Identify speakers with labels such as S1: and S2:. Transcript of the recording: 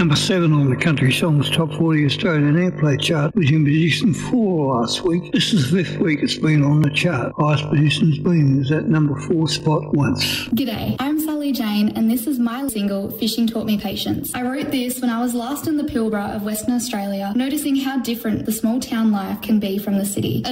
S1: Number 7 on the Country Songs Top 40 Australian Airplay chart was in position 4 last week. This is the 5th week it's been on the chart. Highest position's been is at number 4 spot once.
S2: G'day, I'm Sally Jane and this is my single, Fishing Taught Me Patience. I wrote this when I was last in the Pilbara of Western Australia, noticing how different the small town life can be from the city.